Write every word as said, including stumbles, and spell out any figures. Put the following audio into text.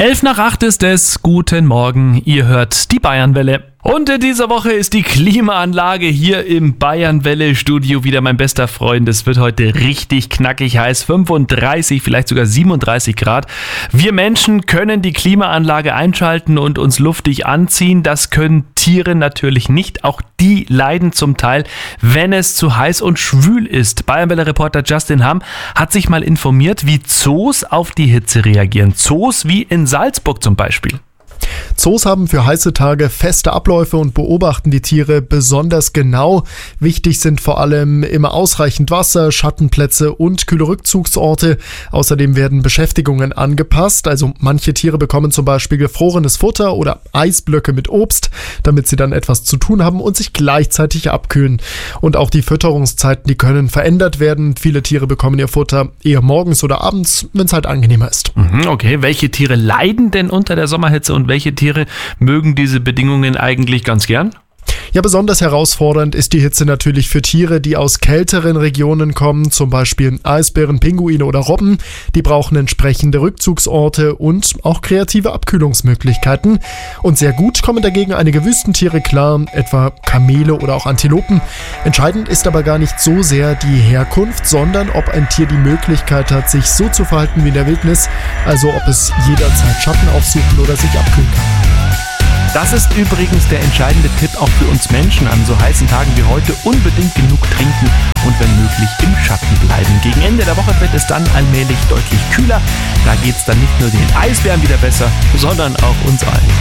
Elf nach acht ist es. Guten Morgen, ihr hört die Bayernwelle. Und in dieser Woche ist die Klimaanlage hier im Bayernwelle-Studio wieder mein bester Freund. Es wird heute richtig knackig heiß, fünfunddreißig, vielleicht sogar siebenunddreißig Grad. Wir Menschen können die Klimaanlage einschalten und uns luftig anziehen. Das können Tiere natürlich nicht. Auch die leiden zum Teil, wenn es zu heiß und schwül ist. Bayernwelle-Reporter Justin Hamm hat sich mal informiert, wie Zoos auf die Hitze reagieren. Zoos wie in Salzburg zum Beispiel. Zoos haben für heiße Tage feste Abläufe und beobachten die Tiere besonders genau. Wichtig sind vor allem immer ausreichend Wasser, Schattenplätze und kühle Rückzugsorte. Außerdem werden Beschäftigungen angepasst. Also manche Tiere bekommen zum Beispiel gefrorenes Futter oder Eisblöcke mit Obst, damit sie dann etwas zu tun haben und sich gleichzeitig abkühlen. Und auch die Fütterungszeiten, die können verändert werden. Viele Tiere bekommen ihr Futter eher morgens oder abends, wenn es halt angenehmer ist. Okay, welche Tiere leiden denn unter der Sommerhitze und welche Tiere mögen diese Bedingungen eigentlich ganz gern? Ja, besonders herausfordernd ist die Hitze natürlich für Tiere, die aus kälteren Regionen kommen, zum Beispiel Eisbären, Pinguine oder Robben. Die brauchen entsprechende Rückzugsorte und auch kreative Abkühlungsmöglichkeiten. Und sehr gut kommen dagegen einige Wüstentiere klar, etwa Kamele oder auch Antilopen. Entscheidend ist aber gar nicht so sehr die Herkunft, sondern ob ein Tier die Möglichkeit hat, sich so zu verhalten wie in der Wildnis, also ob es jederzeit Schatten aufsuchen oder sich abkühlen kann. Das ist übrigens der entscheidende Tipp auch für uns Menschen an so heißen Tagen wie heute. Unbedingt genug trinken und wenn möglich im Schatten bleiben. Gegen Ende der Woche wird es dann allmählich deutlich kühler. Da geht es dann nicht nur den Eisbären wieder besser, sondern auch uns allen.